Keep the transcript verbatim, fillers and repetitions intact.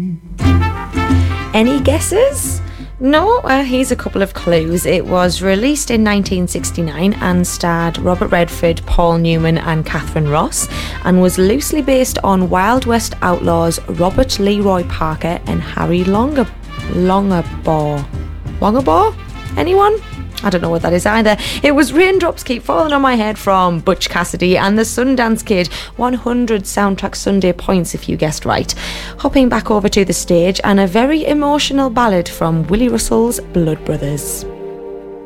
Any guesses? No, uh, here's a couple of clues. It was released in nineteen sixty-nine and starred Robert Redford, Paul Newman and Catherine Ross, and was loosely based on Wild West outlaws Robert Leroy Parker and Harry Longer Longabaugh. Longabaugh? Anyone? I don't know what that is either. It was Raindrops Keep Falling on My Head from Butch Cassidy and the Sundance Kid. one hundred Soundtrack Sunday points if you guessed right. Hopping back over to the stage, and a very emotional ballad from Willie Russell's Blood Brothers.